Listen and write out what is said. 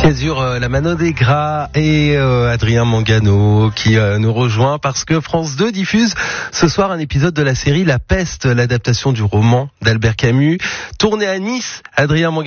Césure, la Mano des Gras et Adrien Mangano qui nous rejoint parce que France 2 diffuse ce soir un épisode de la série La Peste, l'adaptation du roman d'Albert Camus, tourné à Nice. Adrien Mangano